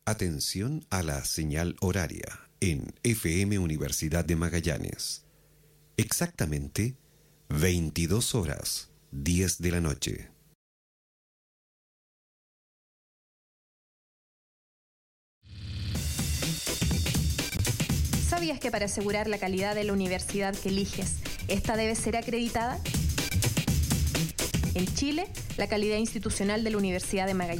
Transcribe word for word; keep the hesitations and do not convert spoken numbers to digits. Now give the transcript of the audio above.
Atención a la señal horaria en F M Universidad de Magallanes. Exactamente veintidós horas, diez de la noche. ¿Sabías que para asegurar la calidad de la universidad que eliges, esta debe ser acreditada? En Chile, la calidad institucional de la Universidad de Magallanes